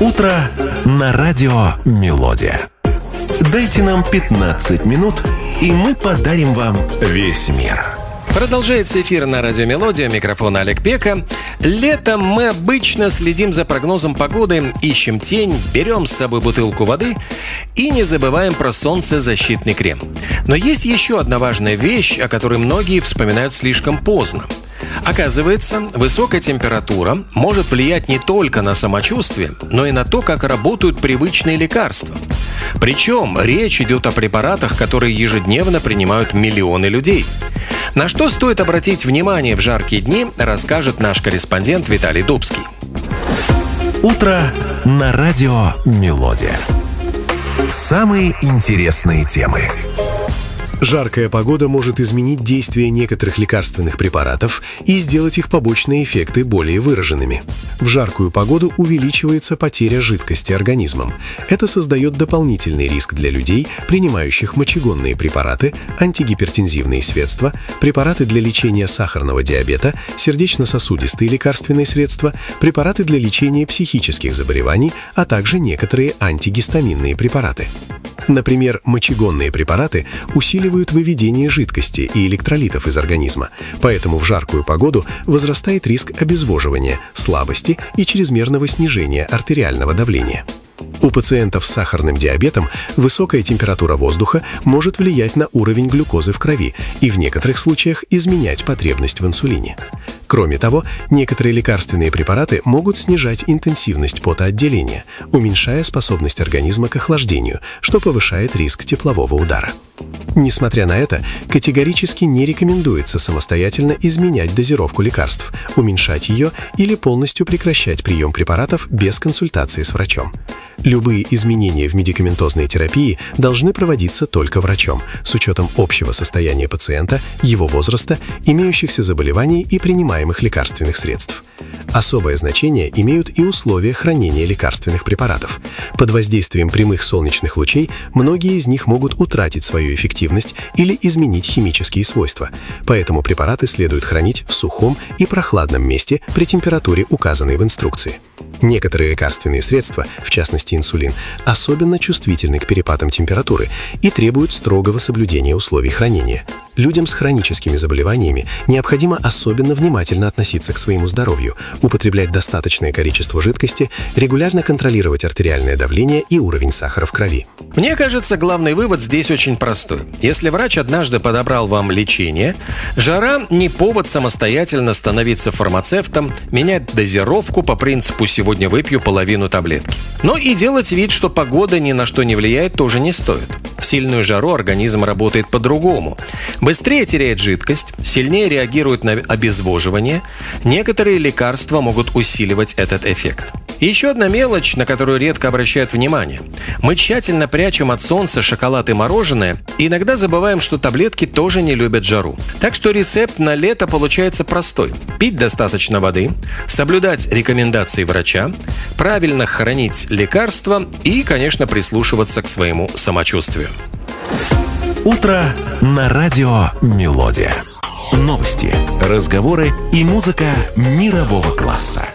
Утро на радио «Мелодия». Дайте нам 15 минут, и мы подарим вам весь мир. Продолжается эфир на радио «Мелодия». Микрофон Олег Пека. Летом мы обычно следим за прогнозом погоды, ищем тень, берем с собой бутылку воды и не забываем про солнцезащитный крем. Но есть еще одна важная вещь, о которой многие вспоминают слишком поздно. Оказывается, высокая температура может влиять не только на самочувствие, но и на то, как работают привычные лекарства. Причем речь идет о препаратах, которые ежедневно принимают миллионы людей. На что стоит обратить внимание в жаркие дни, расскажет наш корреспондент Виталий Дубский. Утро на радио «Мелодия». Самые интересные темы. Жаркая погода может изменить действие некоторых лекарственных препаратов и сделать их побочные эффекты более выраженными. В жаркую погоду увеличивается потеря жидкости организмом. Это создает дополнительный риск для людей, принимающих мочегонные препараты, антигипертензивные средства, препараты для лечения сахарного диабета, сердечно-сосудистые лекарственные средства, препараты для лечения психических заболеваний, а также некоторые антигистаминные препараты. Например, мочегонные препараты усиливают выведение жидкости и электролитов из организма, поэтому в жаркую погоду возрастает риск обезвоживания, слабости и чрезмерного снижения артериального давления. У пациентов с сахарным диабетом высокая температура воздуха может влиять на уровень глюкозы в крови и в некоторых случаях изменять потребность в инсулине. Кроме того, некоторые лекарственные препараты могут снижать интенсивность потоотделения, уменьшая способность организма к охлаждению, что повышает риск теплового удара. Несмотря на это, категорически не рекомендуется самостоятельно изменять дозировку лекарств, уменьшать ее или полностью прекращать прием препаратов без консультации с врачом. Любые изменения в медикаментозной терапии должны проводиться только врачом, с учетом общего состояния пациента, его возраста, имеющихся заболеваний и принимаемых лекарственных средств. Особое значение имеют и условия хранения лекарственных препаратов. Под воздействием прямых солнечных лучей многие из них могут утратить свою эффективность или изменить химические свойства, поэтому препараты следует хранить в сухом и прохладном месте при температуре, указанной в инструкции. Некоторые лекарственные средства, в частности инсулин, особенно чувствительны к перепадам температуры и требуют строгого соблюдения условий хранения. Людям с хроническими заболеваниями необходимо особенно внимательно относиться к своему здоровью, употреблять достаточное количество жидкости, регулярно контролировать артериальное давление и уровень сахара в крови. Мне кажется, главный вывод здесь очень простой. Если врач однажды подобрал вам лечение, жара не повод самостоятельно становиться фармацевтом, менять дозировку по принципу «сегодня выпью половину таблетки». Но и делать вид, что погода ни на что не влияет, тоже не стоит. В сильную жару организм работает по-другому. Быстрее теряет жидкость, сильнее реагирует на обезвоживание. Некоторые лекарства могут усиливать этот эффект. И еще одна мелочь, на которую редко обращают внимание. Мы тщательно прячем от солнца шоколад и мороженое, и иногда забываем, что таблетки тоже не любят жару. Так что рецепт на лето получается простой. Пить достаточно воды, соблюдать рекомендации врача, правильно хранить лекарства и, конечно, прислушиваться к своему самочувствию. Утро на радио «Мелодия». Новости, разговоры и музыка мирового класса.